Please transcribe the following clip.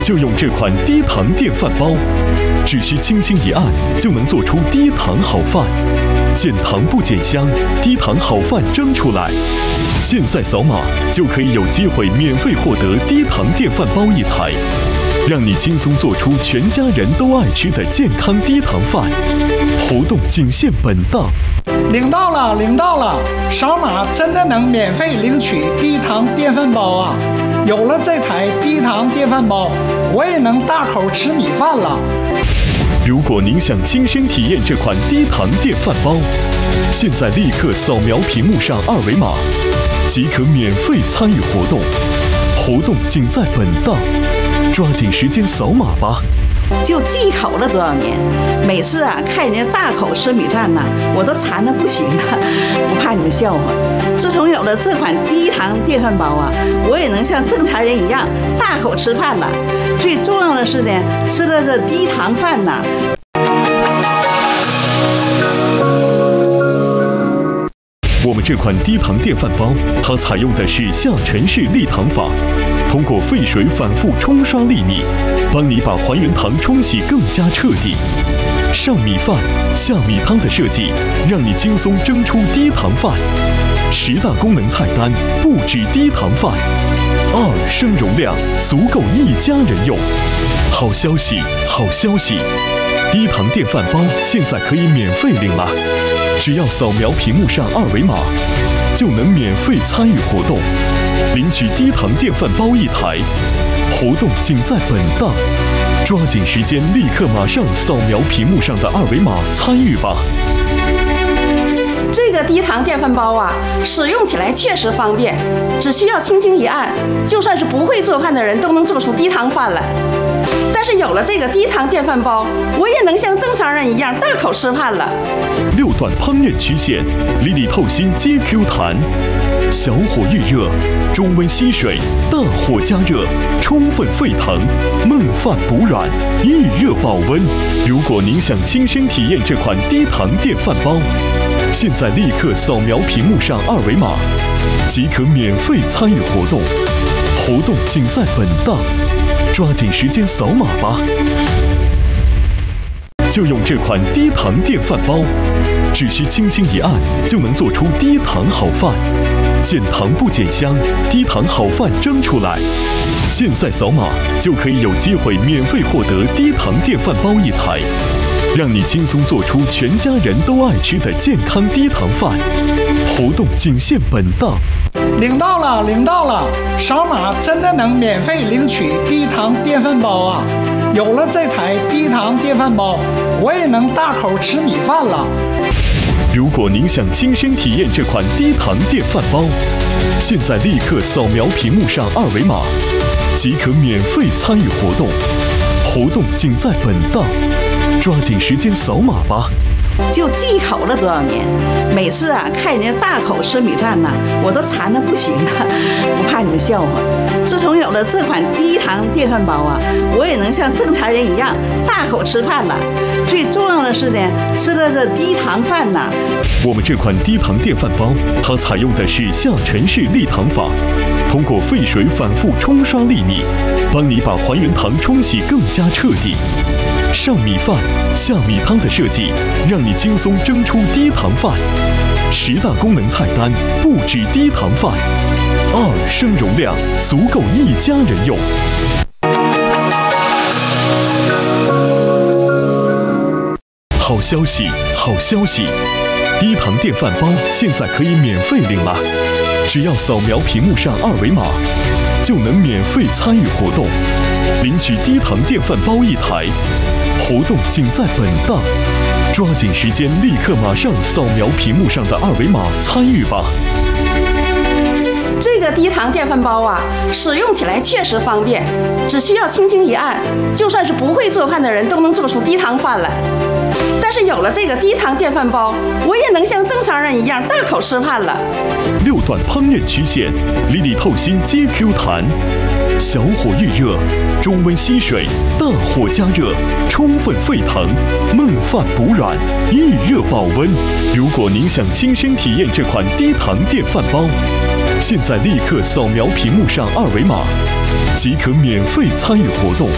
就用这款低糖电饭煲，只需轻轻一按，就能做出低糖好饭。减糖不减香，低糖好饭蒸出来。现在扫码就可以有机会免费获得低糖电饭煲1台，让你轻松做出全家人都爱吃的健康低糖饭。活动仅限本档。 领到了，领到了！扫码真的能免费领取低糖电饭煲啊！有了这台低糖电饭煲，我也能大口吃米饭了。 如果您想亲身体验这款低糖电饭煲，现在立刻扫描屏幕上2维码，即可免费参与活动。活动仅在本档，抓紧时间扫码吧！ 就忌口了多少年，每次看人家大口吃米饭我都馋得不行了，不怕你们笑话。自从有了这款低糖电饭煲我也能像正常人一样大口吃饭了。最重要的是呢，吃了这低糖饭我们这款低糖电饭煲，它采用的是下沉式沥糖法，通过沸水反复冲刷粒米，帮你把还原糖冲洗更加彻底。上米饭、下米汤的设计，让你轻松蒸出低糖饭。10大功能菜单，不止低糖饭。2升容量，足够一家人用。好消息，好消息！低糖电饭煲现在可以免费领了。只要扫描屏幕上2维码，就能免费参与活动，领取低糖电饭煲1台。活动仅在本档，抓紧时间，立刻马上扫描屏幕上的2维码参与吧。 这个低糖电饭煲使用起来确实方便，只需要轻轻一按，就算是不会做饭的人都能做出低糖饭来。但是有了这个低糖电饭煲，我也能像正常人一样大口吃饭了。 6段烹饪曲线，粒粒透心皆 Q 弹。小火预热，中温吸水，大火加热，充分沸腾，焖饭补软，预热保温。如果您想亲身体验这款低糖电饭煲，现在立刻扫描屏幕上2维码，即可免费参与活动。活动仅在本档，抓紧时间扫码吧！就用这款低糖电饭煲，只需轻轻一按，就能做出低糖好饭。减糖不减香，低糖好饭蒸出来。现在扫码就可以有机会免费获得低糖电饭煲1台，让你轻松做出全家人都爱吃的健康低糖饭。活动仅限本档。 领到了，领到了！扫码真的能免费领取低糖电饭煲啊！有了这台低糖电饭煲，我也能大口吃米饭了。 如果您想亲身体验这款低糖电饭煲，现在立刻扫描屏幕上2维码，即可免费参与活动。活动仅在本档，抓紧时间扫码吧！ 就忌口了多少年，每次看人家大口吃米饭我都馋得不行了，不怕你们笑话。自从有了这款低糖电饭煲我也能像正常人一样大口吃饭了。最重要的是呢，吃了这低糖饭我们这款低糖电饭煲，它采用的是下沉式沥糖法，通过沸水反复冲刷粒米，帮你把还原糖冲洗更加彻底。上米饭、下米汤的设计，让你轻松蒸出低糖饭。10大功能菜单，不止低糖饭。2升容量，足够一家人用。好消息，好消息！低糖电饭煲现在可以免费领了，只要扫描屏幕上2维码，就能免费参与活动，领取低糖电饭煲1台。活动仅在本档，抓紧时间，立刻马上扫描屏幕上的2维码参与吧。 这个低糖电饭煲使用起来确实方便，只需要轻轻一按，就算是不会做饭的人都能做出低糖饭来。但是有了这个低糖电饭煲，我也能像正常人一样大口吃饭了。 6段烹饪曲线，粒粒透心皆 Q 弹。小火预热，中温吸水，大火加热，充分沸腾，焖饭补软，预热保温。如果您想亲身体验这款低糖电饭煲，现在立刻扫描屏幕上2维码，即可免费参与活动。